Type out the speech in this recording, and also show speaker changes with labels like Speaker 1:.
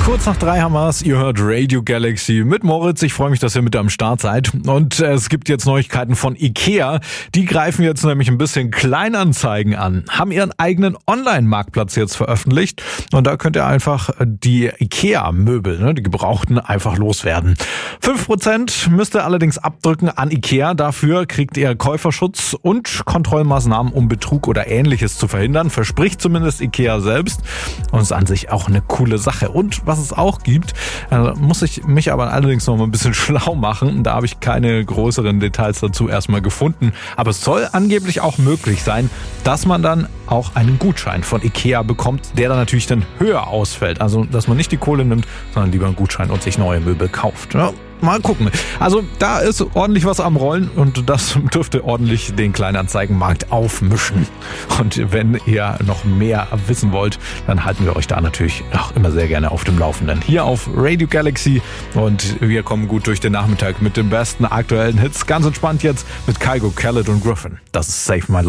Speaker 1: Kurz nach 3 haben wir es. Ihr hört Radio Galaxy mit Moritz. Ich freue mich, dass ihr mit am Start seid. Und es gibt jetzt Neuigkeiten von IKEA. Die greifen jetzt nämlich ein bisschen Kleinanzeigen an. Haben ihren eigenen Online-Marktplatz jetzt veröffentlicht. Und da könnt ihr einfach die IKEA-Möbel, die gebrauchten, einfach loswerden. 5% müsst ihr allerdings abdrücken an IKEA. Dafür kriegt ihr Käuferschutz und Kontrollmaßnahmen, um Betrug oder Ähnliches zu verhindern. Verspricht zumindest IKEA selbst. Und ist an sich auch eine coole Sache. Und was es auch gibt, muss ich mich aber allerdings noch mal ein bisschen schlau machen. Da habe ich keine größeren Details dazu erstmal gefunden. Aber es soll angeblich auch möglich sein, dass man dann auch einen Gutschein von IKEA bekommt, der dann natürlich dann höher ausfällt. Also, dass man nicht die Kohle nimmt, sondern lieber einen Gutschein und sich neue Möbel kauft. Ja, mal gucken. Also, da ist ordentlich was am Rollen und das dürfte ordentlich den Kleinanzeigenmarkt aufmischen. Und wenn ihr noch mehr wissen wollt, dann halten wir euch da natürlich auch immer sehr gerne auf dem Laufenden. Hier auf Radio Galaxy und wir kommen gut durch den Nachmittag mit den besten aktuellen Hits. Ganz entspannt jetzt mit Kygo, Khaled und Griffin. Das ist Save My Life.